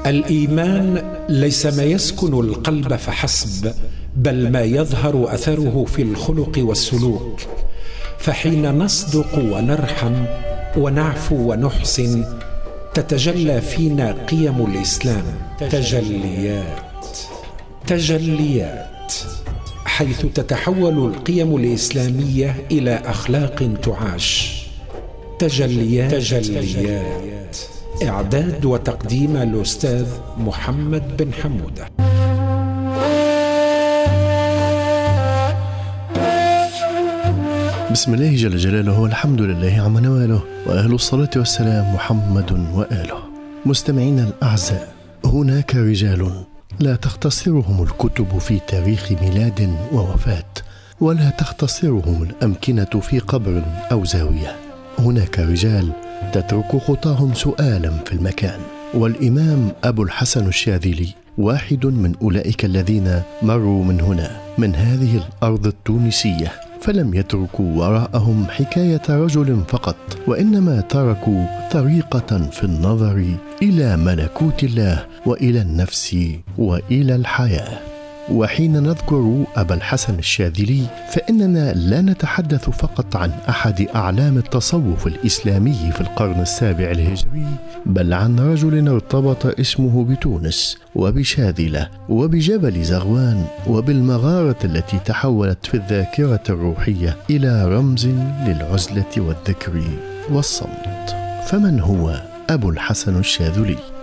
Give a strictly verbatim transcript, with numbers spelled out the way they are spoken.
الإيمان ليس ما يسكن القلب فحسب، بل ما يظهر أثره في الخلق والسلوك. فحين نصدق ونرحم ونعفو ونحسن تتجلى فينا قيم الإسلام تجليات تجليات حيث تتحول القيم الإسلامية إلى أخلاق تعاش. تجليات, تجليات. إعداد وتقديم الأستاذ محمد بن حمودة. بسم الله جل جلاله والحمد لله عما نواله، وأهل الصلاة والسلام محمد وآله. مستمعين الأعزاء، هناك رجال لا تختصرهم الكتب في تاريخ ميلاد ووفاة، ولا تختصرهم الأمكنة في قبر أو زاوية. هناك رجال تترك خطاهم سؤالا في المكان، والإمام أبو الحسن الشاذلي واحد من أولئك الذين مروا من هنا، من هذه الأرض التونسية، فلم يتركوا وراءهم حكاية رجل فقط، وإنما تركوا طريقة في النظر إلى ملكوت الله وإلى النفس وإلى الحياة. وحين نذكر أبا الحسن الشاذلي فإننا لا نتحدث فقط عن أحد أعلام التصوف الإسلامي في القرن السابع الهجري، بل عن رجل ارتبط اسمه بتونس وبشاذلة وبجبل زغوان وبالمغارة التي تحولت في الذاكرة الروحية إلى رمز للعزلة والذكر والصمت. فمن هو أبو الحسن الشاذلي؟